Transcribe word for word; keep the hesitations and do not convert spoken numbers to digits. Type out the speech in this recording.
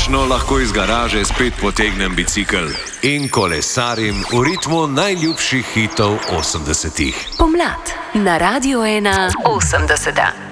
končno lahko iz garaže spet potegnem bicikel in kolesarim v ritmu najljubših hitov osemdesetih. Pomlad na Radiu ena osemdeseta.